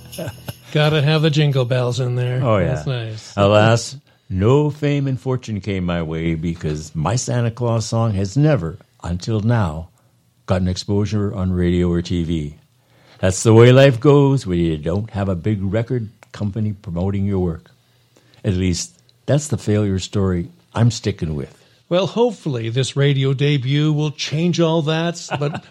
Gotta have the jingle bells in there. Oh, yeah. That's nice. Alas, no fame and fortune came my way because my Santa Claus song has never, until now, gotten exposure on radio or TV. That's the way life goes when you don't have a big record company promoting your work. At least, that's the failure story I'm sticking with. Well, hopefully this radio debut will change all that,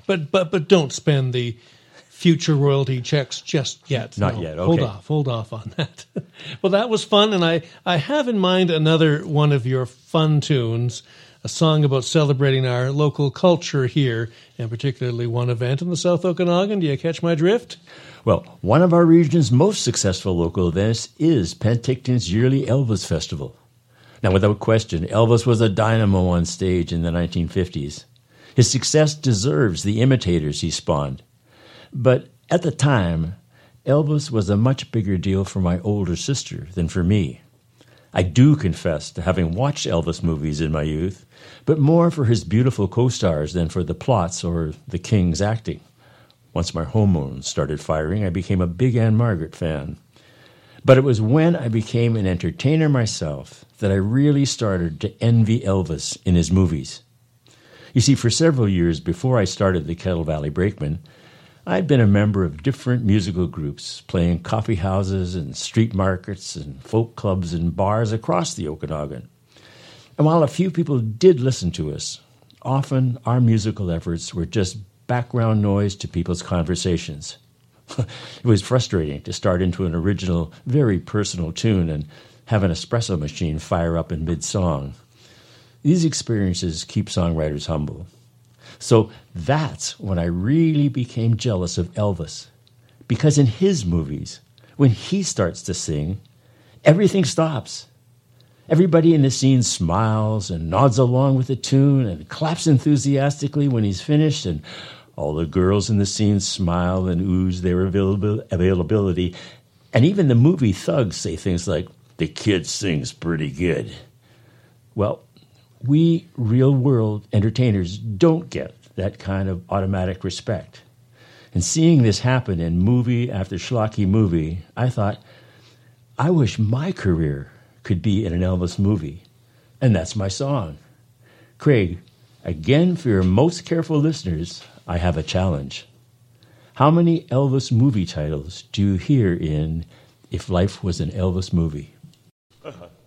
but don't spend the future royalty checks just yet. Not No, yet, okay. Hold off on that. Well, that was fun, and I have in mind another one of your fun tunes, a song about celebrating our local culture here, and particularly one event in the South Okanagan. Do you catch my drift? Well, one of our region's most successful local events is Penticton's yearly Elvis Festival. Now, without question, Elvis was a dynamo on stage in the 1950s. His success deserves the imitators he spawned. But at the time, Elvis was a much bigger deal for my older sister than for me. I do confess to having watched Elvis movies in my youth, but more for his beautiful co-stars than for the plots or the King's acting. Once my hormones started firing, I became a big Anne Margaret fan. But it was when I became an entertainer myself that I really started to envy Elvis in his movies. You see, for several years before I started the Kettle Valley Brakemen, I'd been a member of different musical groups, playing coffee houses and street markets and folk clubs and bars across the Okanagan. And while a few people did listen to us, often our musical efforts were just background noise to people's conversations. It was frustrating to start into an original, very personal tune and have an espresso machine fire up in mid-song. These experiences keep songwriters humble. So that's when I really became jealous of Elvis. Because in his movies, when he starts to sing, everything stops. Everybody in the scene smiles and nods along with the tune and claps enthusiastically when he's finished, and all the girls in the scene smile and ooze their availability. And even the movie thugs say things like, "The kid sings pretty good." Well, we real-world entertainers don't get that kind of automatic respect. And seeing this happen in movie after schlocky movie, I thought, I wish my career could be in an Elvis movie. And that's my song. Craig, again, for your most careful listeners, I have a challenge. How many Elvis movie titles do you hear in If Life Was an Elvis Movie?